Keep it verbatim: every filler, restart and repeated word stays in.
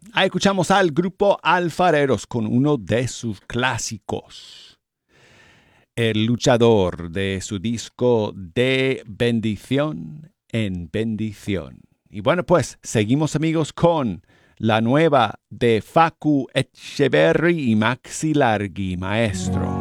Ahí escuchamos al grupo Alfareros con uno de sus clásicos. El luchador de su disco De Bendición en Bendición. Y bueno, pues seguimos amigos con la nueva de Facu Echeverry y Maxi Largi, maestro.